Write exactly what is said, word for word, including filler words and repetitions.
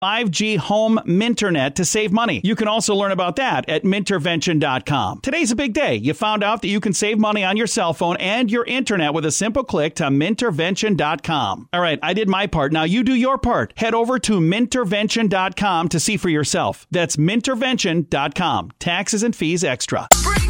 five G home Minternet to save money. You can also learn about that at Mintervention dot com. Today's a big day. You found out that you can save money on your cell phone and your internet with a simple click to Mintervention dot com. All right, I did my part. Now you do your part. Head over to Mintervention dot com to see for yourself. That's Mintervention dot com. Taxes and fees extra.